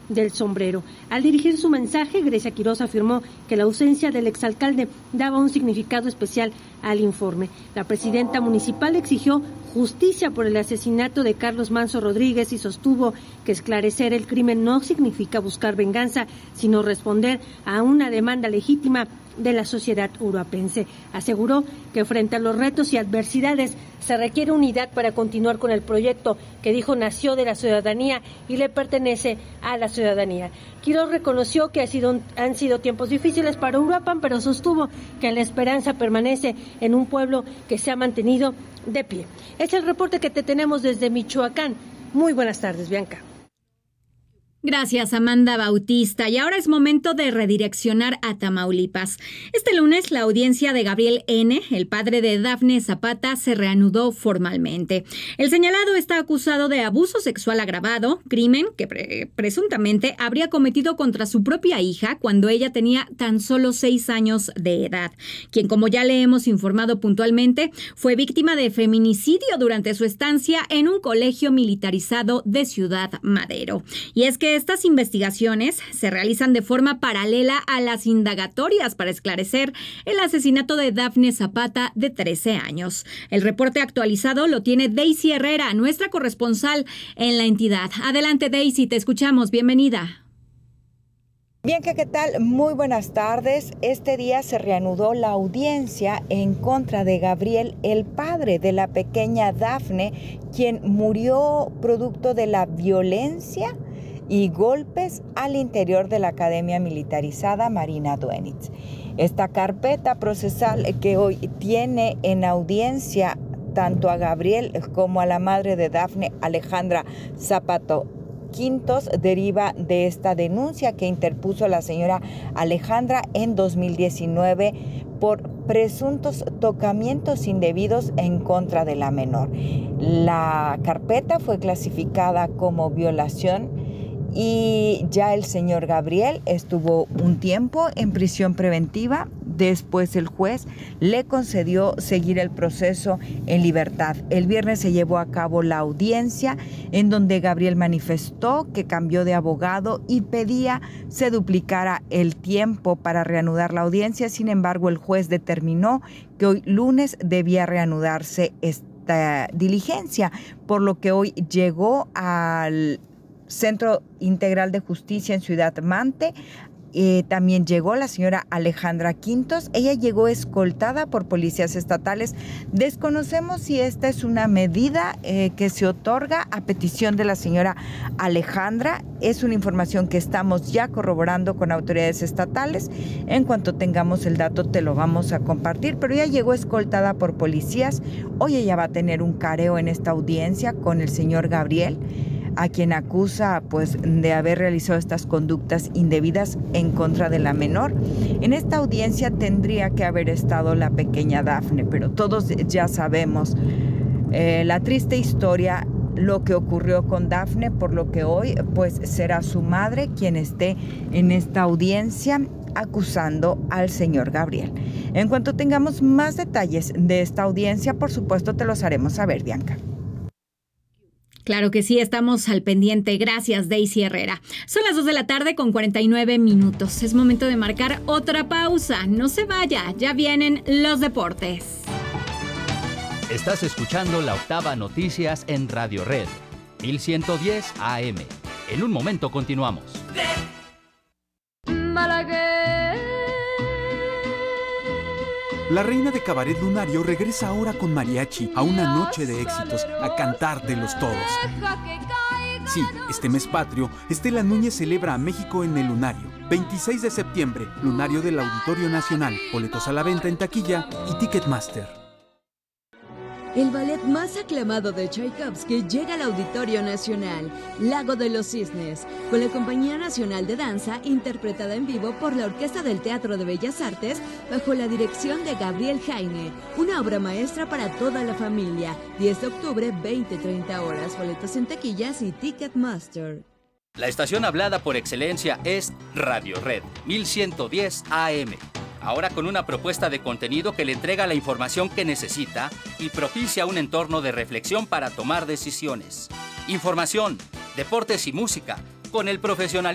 del sombrero. Al dirigir su mensaje, Grecia Quirós afirmó que la ausencia del exalcalde daba un significado especial al informe. La presidenta municipal exigió justicia por el asesinato de Carlos Manso Rodríguez y sostuvo que esclarecer el crimen no significa buscar venganza, sino responder a una demanda legítima de la sociedad uruapense. Aseguró que frente a los retos y adversidades se requiere unidad para continuar con el proyecto que dijo nació de la ciudadanía y le pertenece a la ciudadanía. Quirós reconoció que han sido tiempos difíciles para Uruapan, pero sostuvo que la esperanza permanece en un pueblo que se ha mantenido de pie. Es el reporte que te tenemos desde Michoacán. Muy buenas tardes, Bianca. Gracias, Amanda Bautista. Y ahora es momento de redireccionar a Tamaulipas. Este lunes, la audiencia de Gabriel N., el padre de Dafne Zapata, se reanudó formalmente. El señalado está acusado de abuso sexual agravado, crimen que presuntamente habría cometido contra su propia hija cuando ella tenía tan solo 6 años de edad, quien, como ya le hemos informado puntualmente, fue víctima de feminicidio durante su estancia en un colegio militarizado de Ciudad Madero. Y es que estas investigaciones se realizan de forma paralela a las indagatorias para esclarecer el asesinato de Dafne Zapata, de 13 años. El reporte actualizado lo tiene Daisy Herrera, nuestra corresponsal en la entidad. Adelante, Daisy, te escuchamos. Bienvenida. Bien, ¿qué tal? Muy buenas tardes. Este día se reanudó la audiencia en contra de Gabriel, el padre de la pequeña Dafne, quien murió producto de la violencia y golpes al interior de la Academia Militarizada Marina Duenitz. Esta carpeta procesal que hoy tiene en audiencia tanto a Gabriel como a la madre de Dafne, Alejandra Zapata Quintos, deriva de esta denuncia que interpuso la señora Alejandra en 2019 por presuntos tocamientos indebidos en contra de la menor. La carpeta fue clasificada como violación y ya el señor Gabriel estuvo un tiempo en prisión preventiva. Después el juez le concedió seguir el proceso en libertad. El viernes se llevó a cabo la audiencia en donde Gabriel manifestó que cambió de abogado y pedía se duplicara el tiempo para reanudar la audiencia. Sin embargo, el juez determinó que hoy lunes debía reanudarse esta diligencia, por lo que hoy llegó al Centro Integral de Justicia en Ciudad Mante. También llegó la señora Alejandra Quintos. Ella llegó escoltada por policías estatales. Desconocemos si esta es una medida que se otorga a petición de la señora Alejandra. Es una información que estamos ya corroborando con autoridades estatales. En cuanto tengamos el dato te lo vamos a compartir, pero ella llegó escoltada por policías. Hoy ella va a tener un careo en esta audiencia con el señor Gabriel, a quien acusa pues de haber realizado estas conductas indebidas en contra de la menor. En esta audiencia tendría que haber estado la pequeña Dafne, pero todos ya sabemos la triste historia, lo que ocurrió con Dafne, por lo que hoy pues será su madre quien esté en esta audiencia acusando al señor Gabriel. En cuanto tengamos más detalles de esta audiencia, por supuesto te los haremos saber, Bianca. Claro que sí, estamos al pendiente. Gracias, Daisy Herrera. Son las 2:49 p.m. Es momento de marcar otra pausa. No se vaya, ya vienen los deportes. Estás escuchando La Octava Noticias en Radio Red, 1110 AM. En un momento continuamos. La reina de cabaret lunario regresa ahora con mariachi a una noche de éxitos, a cantártelos todos. Sí, este mes patrio, Estela Núñez celebra a México en el Lunario. 26 de septiembre, Lunario del Auditorio Nacional. Boletos a la venta en taquilla y Ticketmaster. El ballet más aclamado de Tchaikovsky llega al Auditorio Nacional, Lago de los Cisnes, con la Compañía Nacional de Danza, interpretada en vivo por la Orquesta del Teatro de Bellas Artes, bajo la dirección de Gabriel Jaime. Una obra maestra para toda la familia. 10 de octubre, 20-30 horas. Boletos en taquillas y Ticketmaster. La estación hablada por excelencia es Radio Red, 1110 AM. Ahora con una propuesta de contenido que le entrega la información que necesita y propicia un entorno de reflexión para tomar decisiones. Información, deportes y música, con el profesionalismo